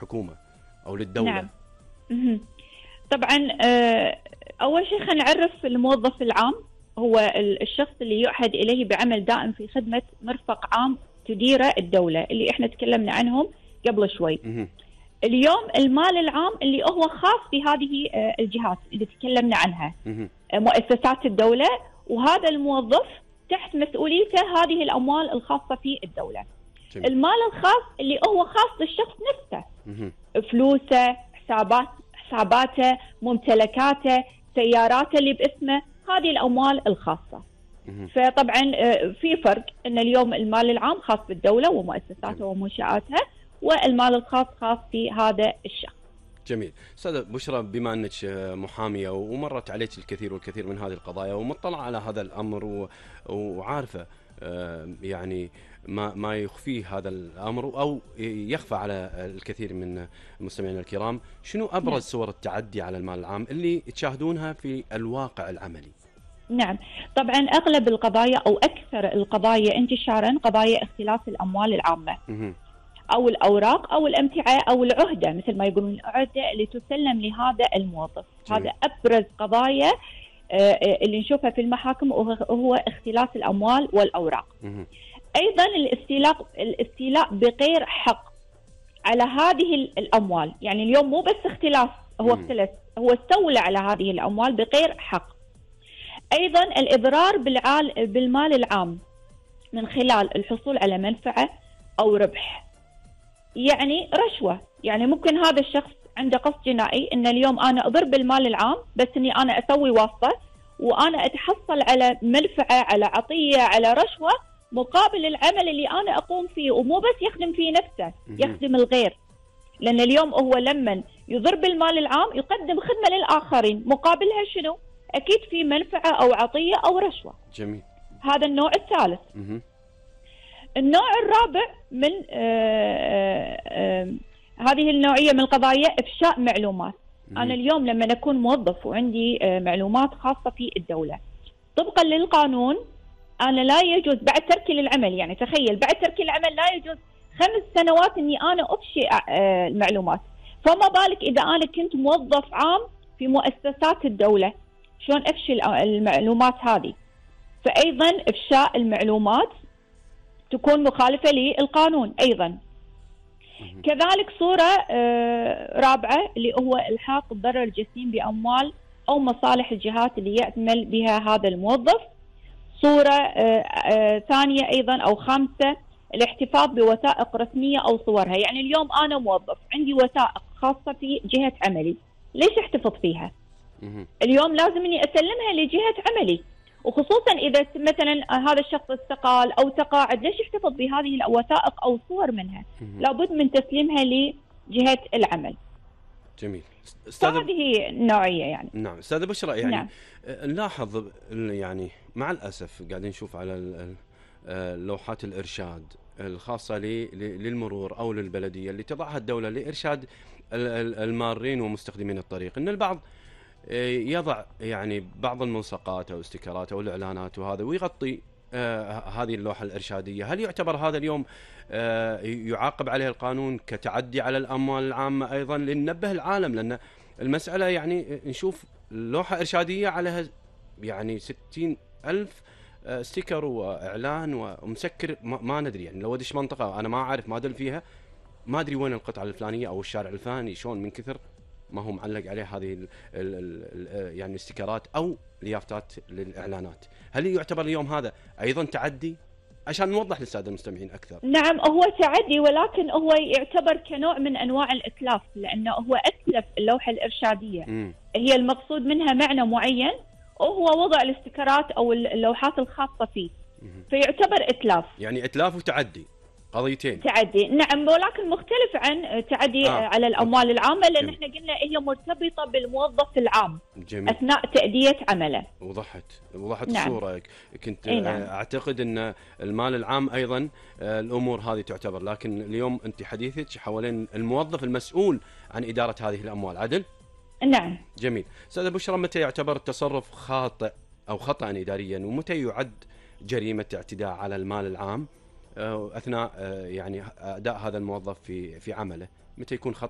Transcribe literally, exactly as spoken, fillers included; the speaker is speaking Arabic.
للحكومة أو للدولة؟ نعم. طبعا أول شيء خلينا نعرف الموظف العام هو الشخص اللي يعهد إليه بعمل دائم في خدمة مرفق عام تديره الدولة، اللي إحنا تكلمنا عنهم قبل شوي. اليوم المال العام اللي هو خاص بهذه الجهات اللي تكلمنا عنها، مؤسسات الدولة، وهذا الموظف تحت مسؤوليته هذه الأموال الخاصة في الدولة. جميل. المال الخاص اللي هو خاص للشخص نفسه، فلوسه، حسابات حساباته، ممتلكاته، سياراته اللي باسمه، هذه الأموال الخاصة. فطبعا في فرق أن اليوم المال العام خاص بالدولة ومؤسساتها ومنشآتها، والمال الخاص خاص في هذا الشخص. جميل. أستاذة بشرى، بما أنك محامية ومرت عليك الكثير والكثير من هذه القضايا ومطلع على هذا الأمر وعارفة يعني ما ما يخفيه هذا الأمر أو يخفى على الكثير من المستمعين الكرام، شنو أبرز نعم. صور التعدي على المال العام اللي تشاهدونها في الواقع العملي؟ نعم، طبعا أغلب القضايا أو أكثر القضايا انتشارا قضايا اختلاس الأموال العامة أو الأوراق أو الأمتعة أو العهدة، مثل ما يقولون العهدة اللي تسلم لهذا الموظف. جميل. هذا أبرز قضايا اللي نشوفها في المحاكم وهو اختلاس الأموال والأوراق. مه. أيضا الاستيلاء الاستيلاء بغير حق على هذه الأموال، يعني اليوم مو بس اختلاس، هو اختلس، هو استولى على هذه الأموال بغير حق. أيضا الإضرار بالمال العام من خلال الحصول على منفعة أو ربح، يعني رشوة. يعني ممكن هذا الشخص عنده قصد جنائي ان اليوم انا اضر بالمال العام بس اني انا اسوي واسطة وانا اتحصل على منفعة، على عطية، على رشوة مقابل العمل اللي انا اقوم فيه، ومو بس يخدم فيه نفسه، يخدم الغير. لان اليوم هو لما يضر بالمال العام يقدم خدمة للآخرين، مقابلها شنو؟ اكيد في منفعة او عطية او رشوة. جميل. هذا النوع الثالث. مه. النوع الرابع من آآ آآ هذه النوعية من القضايا إفشاء معلومات. مم. أنا اليوم لما أكون موظف وعندي معلومات خاصة في الدولة، طبقا للقانون أنا لا يجوز بعد تركي للعمل، يعني تخيل بعد تركي العمل لا يجوز خمس سنوات أني أنا أفشي المعلومات، فما بالك إذا أنا كنت موظف عام في مؤسسات الدولة، شلون أفشي المعلومات هذه؟ فأيضا إفشاء المعلومات تكون مخالفة للقانون أيضا. كذلك صورة رابعة اللي هو إلحاق الضرر الجسيم بأموال أو مصالح الجهات اللي يعمل بها هذا الموظف. صورة ثانية أيضا أو خامسة الاحتفاظ بوثائق رسمية أو صورها. يعني اليوم أنا موظف عندي وثائق خاصة في جهة عملي، ليش احتفظ فيها؟ اليوم لازم أني أسلمها لجهة عملي، وخصوصا إذا مثلا هذا الشخص استقال أو تقاعد، ليش يحتفظ بهذه الوثائق أو صور منها؟ لابد من تسليمها لجهة العمل. جميل. هذه النوعية يعني. نعم أستاذة بشرى، يعني نعم. نلاحظ يعني مع الأسف قاعدين نشوف على لوحات الإرشاد الخاصة للمرور أو للبلدية اللي تضعها الدولة لإرشاد المارين ومستخدمين الطريق، إن البعض يضع يعني بعض الملصقات أو استيكرات أو الإعلانات وهذا ويغطي آه هذه اللوحة الإرشادية. هل يعتبر هذا اليوم آه يعاقب عليه القانون كتعدي على الأموال العامة أيضا؟ لننبه العالم، لأن المسألة يعني نشوف لوحة إرشادية عليها يعني ستين ألف آه ستيكر وإعلان ومسكر، ما, ما ندري يعني لو ادش منطقة أنا ما أعرف ما أدل فيها، ما أدري وين القطعة الفلانية أو الشارع الفلاني، شلون من كثر ما هو معلق عليه هذه ال ال ال يعني استيكرات أو اليافتات للإعلانات. هل يعتبر اليوم هذا أيضا تعدي؟ عشان نوضح للسادة المستمعين أكثر. نعم هو تعدي، ولكن هو يعتبر كنوع من أنواع الإتلاف، لأنه هو أتلف اللوحة الإرشادية. م. هي المقصود منها معنى معين وهو وضع الاستيكرات أو اللوحات الخاصة فيه، م. فيعتبر إتلاف. يعني إتلاف وتعدي قضيتين. تعدي نعم، ولكن مختلف عن تعدي آه. على الأموال العامة، لأن احنا قلنا هي مرتبطة بالموظف العام. جميل. أثناء تأدية عمله. وضحت وضحت نعم. الصورة. كنت نعم. أعتقد أن المال العام أيضا الأمور هذه تعتبر، لكن اليوم أنت حديثك حوالين الموظف المسؤول عن إدارة هذه الأموال. عدل؟ نعم. جميل. أستاذة بشرى، متى يعتبر التصرف خاطئ أو خطأ إداريا، ومتى يعد جريمة اعتداء على المال العام أثناء يعني أداء هذا الموظف في في عمله؟ متى يكون خطأ